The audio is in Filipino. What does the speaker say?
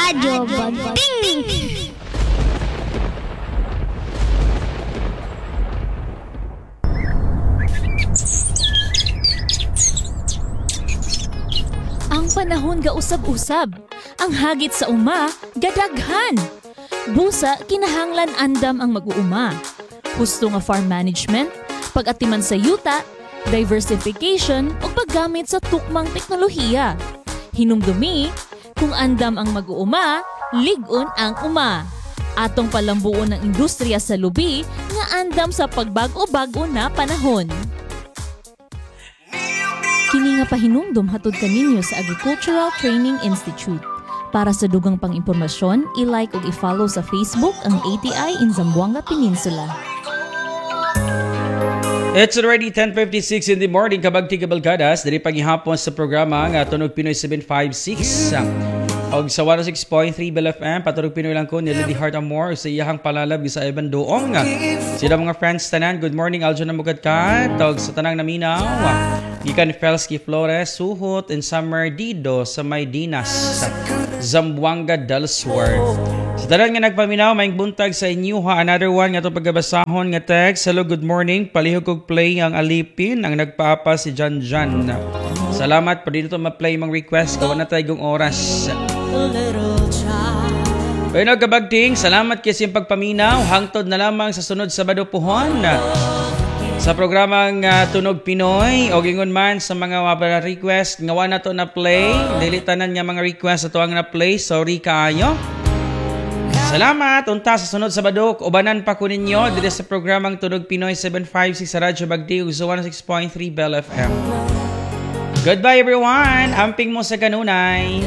Radyo Bagting. Ang panahon ga usab-usab, ang hagit sa uma, gadaghan. Busa, kinahanglan andam ang mag-uuma. Husto nga farm management, pag-atiman sa yuta, diversification o paggamit sa tukmang teknolohiya. Hinumdumi, kung andam ang mag-uuma, ligon ang uma. Atong palambuon ng industriya sa lubi nga andam sa pagbago-bago na panahon. Kini nga pahinumdum hatod kaninyo sa Agricultural Training Institute. Para sa dugang pang-impormasyon, i-like o i-follow sa Facebook ang ATI in Zamboanga Peninsula. It's already 10:56 in the morning, kabagti kabalgadas, diri pagihapon sa programa nga Tunog Pinoy 756. Og sa 106.3 Bell FM, Paturog Pinoy lang ko ni Lady Heart Amor sa iyahang palalab sa Iban Doong. Sila mga friends tanan, good morning, Aljo na mugad ka. Tawag sa tanang naminaw. Gikan Felsky Flores, Suhot, and Summer Dido sa Maydinas, Zamboanga del Sur. Sa tanan nga nagpaminaw, maing buntag sa inyo ha. Another one nga itong pagkabasahon nga text. Hello, good morning. Palihog kog play ang Alipin. Ang nagpaapa si Jan Jan. Salamat pa dito ma-play mang request. Kawan na tayo oras. Pero kabagting, salamat kasi yung pagpaminaw. Hangtod na lamang sa sunod Sabado puhon. Sa programang Tunog Pinoy, o gingon man sa mga request, ngawa na to na play. Dilitanan nga mga request ato ang na play. Sorry kaayo. Salamat. Unta sa sunod Sabado, ubanan pa ko ninyo dito sa programang Tunog Pinoy 756 sa Radyo Bagdi ug sa 106.3 Bell FM. Goodbye everyone. Amping mo sa kanunay.